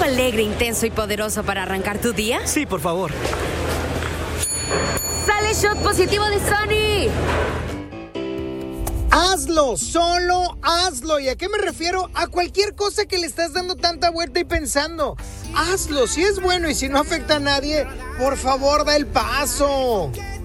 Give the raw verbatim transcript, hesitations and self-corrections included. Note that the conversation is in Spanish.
alegre, intenso y poderoso para arrancar tu día? Sí, por favor. ¡Sale shot positivo de Sony! Hazlo, solo hazlo. ¿Y a qué me refiero? A cualquier cosa que le estás dando tanta vuelta y pensando. Hazlo, si es bueno y si no afecta a nadie, por favor, da el paso.